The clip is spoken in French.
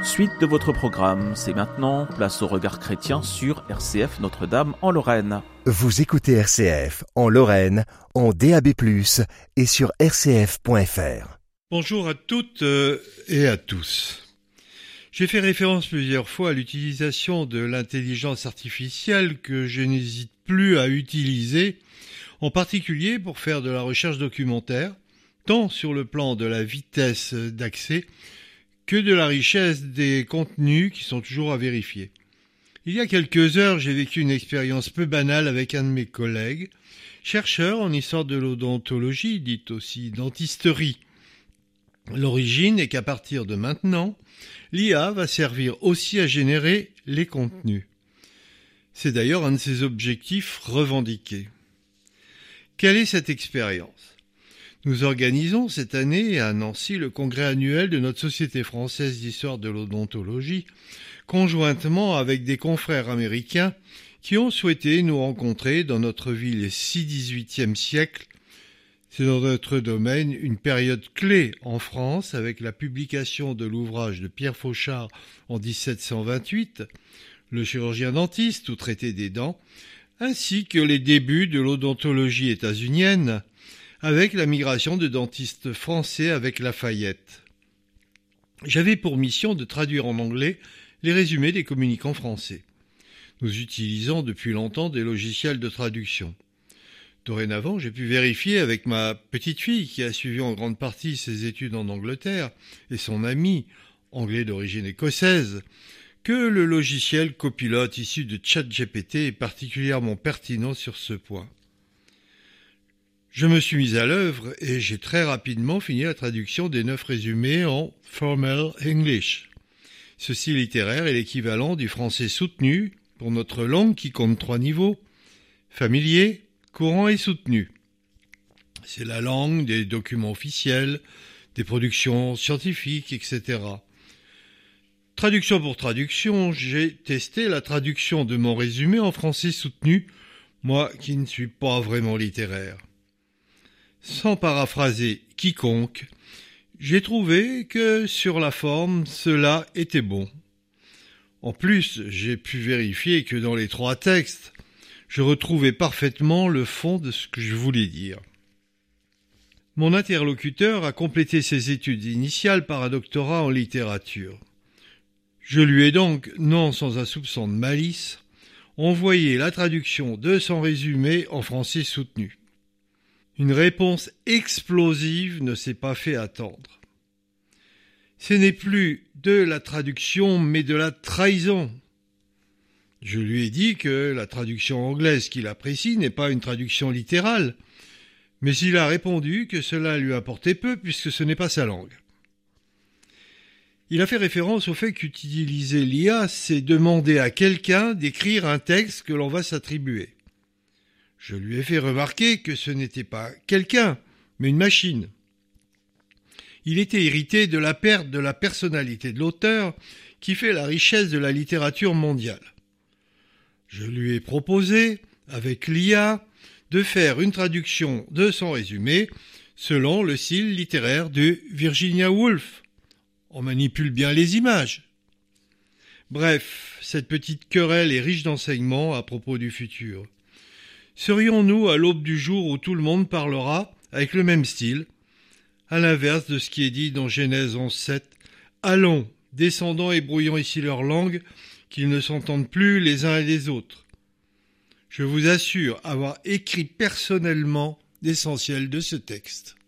Suite de votre programme, c'est maintenant place au regard chrétien sur RCF Notre-Dame en Lorraine. Vous écoutez RCF en Lorraine, en DAB+, et sur rcf.fr. Bonjour à toutes et à tous. J'ai fait référence plusieurs fois à l'utilisation de l'intelligence artificielle que je n'hésite plus à utiliser, en particulier pour faire de la recherche documentaire, tant sur le plan de la vitesse d'accès que de la richesse des contenus qui sont toujours à vérifier. Il y a quelques heures, j'ai vécu une expérience peu banale avec un de mes collègues, chercheur en histoire de l'odontologie, dite aussi dentisterie. L'origine est qu'à partir de maintenant, l'IA va servir aussi à générer les contenus. C'est d'ailleurs un de ses objectifs revendiqués. Quelle est cette expérience ? Nous organisons cette année à Nancy le congrès annuel de notre Société française d'histoire de l'odontologie, conjointement avec des confrères américains qui ont souhaité nous rencontrer dans notre ville si XVIIIe siècle. C'est dans notre domaine une période clé en France avec la publication de l'ouvrage de Pierre Fauchard en 1728, Le chirurgien dentiste ou traité des dents, ainsi que les débuts de l'odontologie états-unienne, avec la migration de dentistes français avec Lafayette. J'avais pour mission de traduire en anglais les résumés des communicants français. Nous utilisons depuis longtemps des logiciels de traduction. Dorénavant, j'ai pu vérifier avec ma petite fille qui a suivi en grande partie ses études en Angleterre et son ami, anglais d'origine écossaise, que le logiciel copilote issu de ChatGPT est particulièrement pertinent sur ce point. Je me suis mis à l'œuvre et j'ai très rapidement fini la traduction des 9 résumés en Formal English. Ce style littéraire est l'équivalent du français soutenu pour notre langue qui compte 3 niveaux, familier, courant et soutenu. C'est la langue des documents officiels, des productions scientifiques, etc. Traduction pour traduction, j'ai testé la traduction de mon résumé en français soutenu, moi qui ne suis pas vraiment littéraire. Sans paraphraser quiconque, j'ai trouvé que sur la forme, cela était bon. En plus, j'ai pu vérifier que dans les 3 textes, je retrouvais parfaitement le fond de ce que je voulais dire. Mon interlocuteur a complété ses études initiales par un doctorat en littérature. Je lui ai donc, non sans un soupçon de malice, envoyé la traduction de son résumé en français soutenu. Une réponse explosive ne s'est pas fait attendre. Ce n'est plus de la traduction, mais de la trahison. Je lui ai dit que la traduction anglaise qu'il apprécie n'est pas une traduction littérale, mais il a répondu que cela lui importait peu puisque ce n'est pas sa langue. Il a fait référence au fait qu'utiliser l'IA, c'est demander à quelqu'un d'écrire un texte que l'on va s'attribuer. Je lui ai fait remarquer que ce n'était pas quelqu'un, mais une machine. Il était irrité de la perte de la personnalité de l'auteur qui fait la richesse de la littérature mondiale. Je lui ai proposé, avec l'IA, de faire une traduction de son résumé selon le style littéraire de Virginia Woolf. On manipule bien les images. Bref, cette petite querelle est riche d'enseignements à propos du futur. Serions-nous à l'aube du jour où tout le monde parlera avec le même style, à l'inverse de ce qui est dit dans Genèse 11.7 « Allons, descendons et brouillons ici leur langue, qu'ils ne s'entendent plus les uns et les autres. » Je vous assure avoir écrit personnellement l'essentiel de ce texte.